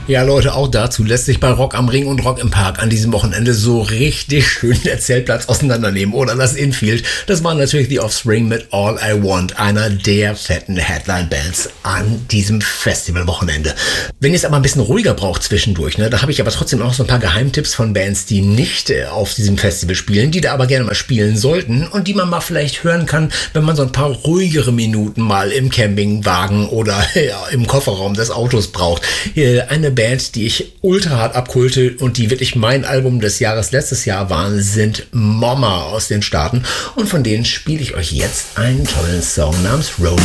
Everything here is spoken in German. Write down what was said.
Ja, Leute, auch dazu lässt sich bei Rock am Ring und Rock im Park an diesem Wochenende so richtig schön der Zeltplatz auseinandernehmen oder das Infield. Das war natürlich The Offspring mit All I Want, einer der fetten Headline-Bands an diesem Festivalwochenende. Wenn ihr es aber ein bisschen ruhiger braucht zwischendurch, da habe ich aber trotzdem auch so ein paar Geheimtipps von Bands, die nicht auf diesem Festival spielen, die da aber gerne mal spielen sollten und die man mal vielleicht hören kann, wenn man so ein paar ruhigere Minuten mal im Campingwagen oder im Kofferraum des Autos braucht. Eine Band, die ich ultra hart abkulte und die wirklich mein Album des Jahres letztes Jahr waren, sind Mama aus den Staaten. Und von denen spiele ich euch jetzt einen tollen Song namens Rolling.